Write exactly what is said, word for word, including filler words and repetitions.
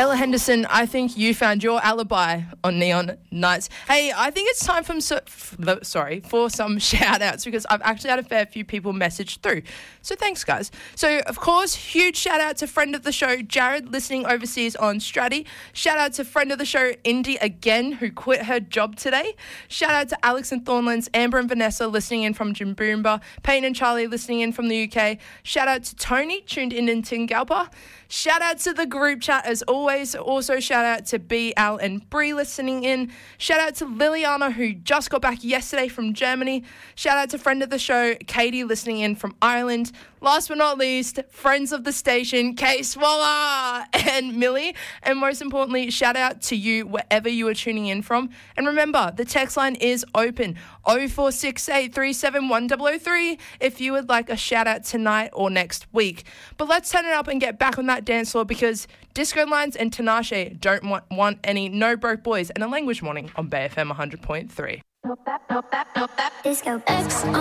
Ella Henderson, I think you found your alibi on Neon Nights. Hey, I think it's time for some, f- sorry, for some shout-outs because I've actually had a fair few people message through. So thanks, guys. So, of course, huge shout-out to friend of the show, Jared, listening overseas on Stratty. Shout-out to friend of the show, Indy, again, who quit her job today. Shout-out to Alex and Thornlands, Amber and Vanessa, listening in from Jimboomba. Payne and Charlie, listening in from the U K. Shout-out to Tony, tuned in in Tingalpa. Shout-out to the group chat, as always. Also, shout-out to B, Al, and Bree listening in. Shout-out to Liliana, who just got back yesterday from Germany. Shout-out to friend of the show, Katie, listening in from Ireland. Last but not least, friends of the station, Kay Swalla and Millie. And most importantly, shout-out to you wherever you are tuning in from. And remember, the text line is open, oh four six eight, three seven one zero zero three, if you would like a shout-out tonight or next week. But let's turn it up and get back on that dance floor because Disco Lines and Tinashe don't want, want any No Broke Boys and a language warning on Bay F M one hundred point three. Disco X.